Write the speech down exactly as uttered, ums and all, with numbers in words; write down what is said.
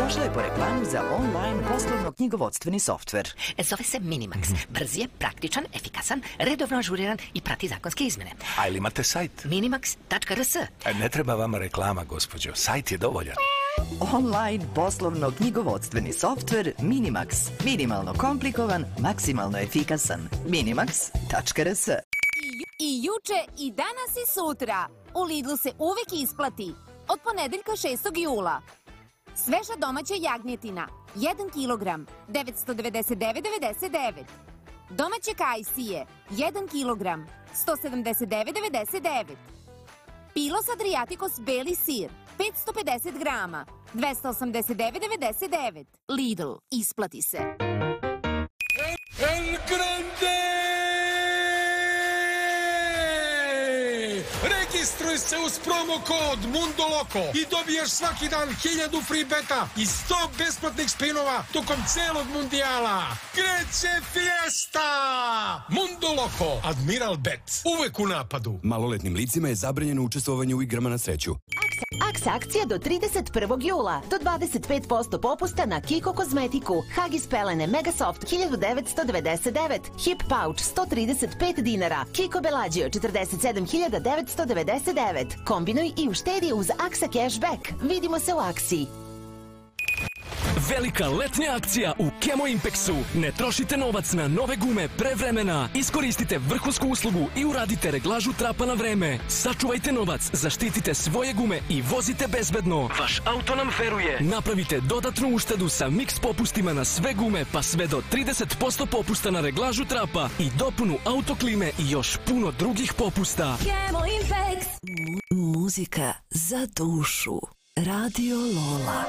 Došla je po reklamu za online poslovno-knjigovodstveni softver. Zove se Minimax. Brz je, praktičan, efikasan, redovno ažuriran i prati zakonske izmene. A ili imate sajt? minimax tačka r s. Ne treba vama reklama, gospođo. Sajt je dovoljan. Online poslovno-knjigovodstveni softver Minimax. Minimalno komplikovan, maksimalno efikasan. minimax tačka r s. I juče, i danas i sutra. U Lidlu se uvek isplati. Od ponedeljka šestog jula. Sveža domaća jagnjetina, jedan kilogram, devetsto devedeset devet zarez devedeset devet. Domaće kajsije, jedan kilogram, sto sedamdeset devet zarez devedeset devet. Pilos Adriaticos beli sir, petsto pedeset grama, dvesta osamdeset devet zarez devedeset devet. Lidl, isplati se. El Grande! Registruj se uz promo kod Mundoloko i dobiješ svaki dan hiljadu free beta i sto besplatnih spinova tokom celog mundijala. Kreće fiesta! Mundoloko, Admiral Bet, uvek u napadu. Maloletnim licima je zabranjeno učestvovanje u igrama na sreću. Aksa akcija do trideset prvog jula. Do dvadeset pet posto popusta na Kiko kozmetiku. Huggies pelene Megasoft hiljadu devetsto devedeset devet. Hip Pouch sto trideset pet dinara. Kiko Bellagio četrdeset sedam hiljada devetsto devedeset devet. Kombinuj i uštedi uz Aksa Cashback. Vidimo se u aksiji. Velika letnja akcija u Kemo Impexu. Ne trošite novac na nove gume pre vremena. Iskoristite vrhunsku uslugu i uradite reglažu trapa na vreme. Sačuvajte novac, zaštitite svoje gume i vozite bezbedno. Vaš auto nam veruje. Napravite dodatnu uštedu sa mix popustima na sve gume, pa sve do trideset posto popusta na reglažu trapa i dopunu autoklime i još puno drugih popusta. Kemo Impex. Muzika za dušu. Radio Lola.